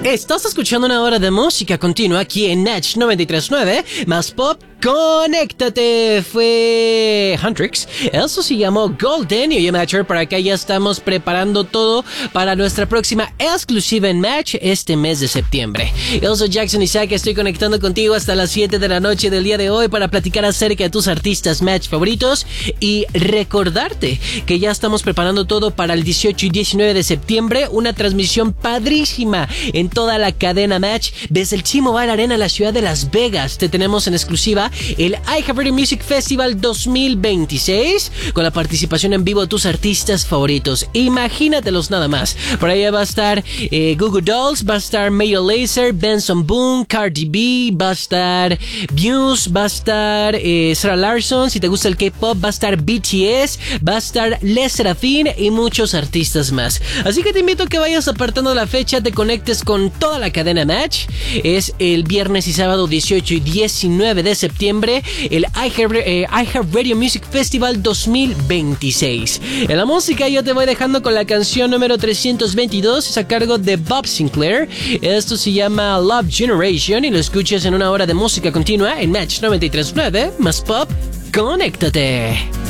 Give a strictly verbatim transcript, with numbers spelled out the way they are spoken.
Estás escuchando una hora de música continua aquí en Match noventa y tres punto nueve, más pop. Conéctate, fue Huntrix. Eso se llamó Golden. Y oye, Matcher, por acá ya estamos preparando todo para nuestra próxima exclusiva en Match este mes de septiembre. Yo soy Jackson Isaac, estoy conectando contigo hasta las siete de la noche del día de hoy para platicar acerca de tus artistas Match favoritos y recordarte que ya estamos preparando todo para el dieciocho y diecinueve de septiembre, una transmisión padrísima en toda la cadena Match desde el T-Mobile Arena en la ciudad de Las Vegas. Te tenemos en exclusiva el iHeartRadio Music Festival dos mil veintiséis con la participación en vivo de tus artistas favoritos. Imagínatelos nada más. Por ahí va a estar eh, Goo Goo Dolls, va a estar Major Lazer, Benson Boone, Cardi B, va a estar Muse, va a estar eh, Sarah Larsson. Si te gusta el K-pop, va a estar B T S, va a estar Les Serafín y muchos artistas más. Así que te invito a que vayas apartando la fecha, te conectes con toda la cadena Match. Es el viernes y sábado dieciocho y diecinueve de septiembre, el iHeartRadio Music Festival dos mil veintiséis. En la música yo te voy dejando con la canción número trescientos veintidós, es a cargo de Bob Sinclair. Esto se llama Love Generation y lo escuchas en una hora de música continua en Match noventa y tres punto nueve, más pop. Conéctate.